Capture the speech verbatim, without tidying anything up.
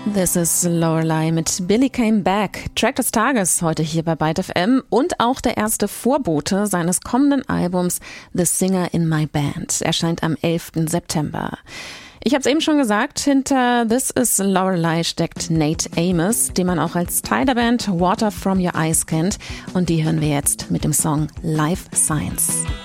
This is Lorelei mit Billy Came Back. Track des Tages heute hier bei Byte F M und auch der erste Vorbote seines kommenden Albums The Singer in My Band. Erscheint am elften September. Ich habe es eben schon gesagt, hinter This is Lorelei steckt Nate Amos, den man auch als Teil der Band Water from Your Eyes kennt. Und die hören wir jetzt mit dem Song Life Science.